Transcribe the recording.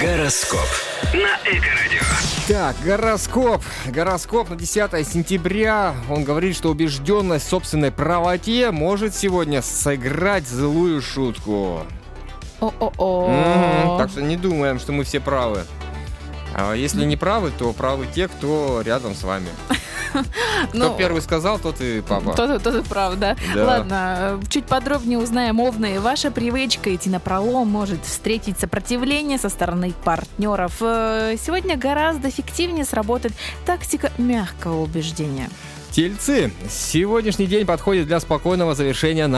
Гороскоп на Эко-радио. Так, гороскоп на 10 сентября. Он говорит, что убежденность в собственной правоте может сегодня сыграть злую шутку. Так что не думаем, что мы все правы. А если не правы, то правы те, кто рядом с вами. Кто первый сказал, тот и папа. Тот и прав, да? Ладно, чуть подробнее узнаем, Овны. Ваша привычка идти напролом может встретить сопротивление со стороны партнеров. Сегодня гораздо эффективнее сработает тактика мягкого убеждения. Тельцы. Сегодняшний день подходит для спокойного завершения